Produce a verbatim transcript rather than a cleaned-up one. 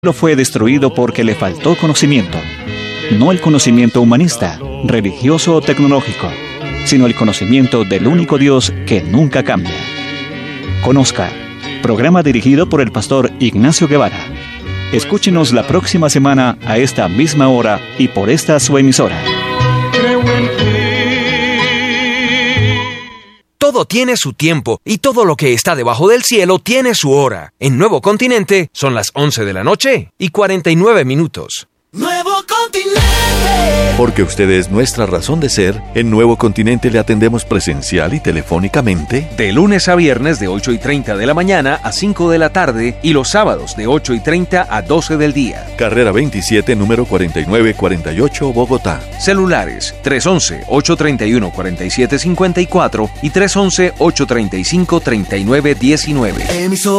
pueblo fue destruido porque le faltó conocimiento. No el conocimiento humanista, religioso o tecnológico, sino el conocimiento del único Dios que nunca cambia. Conozca, programa dirigido por el pastor Ignacio Guevara. Escúchenos la próxima semana a esta misma hora y por esta su emisora. Todo tiene su tiempo y todo lo que está debajo del cielo tiene su hora. En Nuevo Continente son las once de la noche y cuarenta y nueve minutos. Nuevo Continente. Porque usted es nuestra razón de ser, en Nuevo Continente le atendemos presencial y telefónicamente. De lunes a viernes de ocho y treinta de la mañana a cinco de la tarde y los sábados de ocho y treinta a doce del día. Carrera veintisiete, número cuarenta y nueve cuarenta y ocho, Bogotá. Celulares tres once, ocho treinta y uno, cuarenta y siete cincuenta y cuatro y tres once, ocho treinta y cinco, treinta y nueve diecinueve. Emisor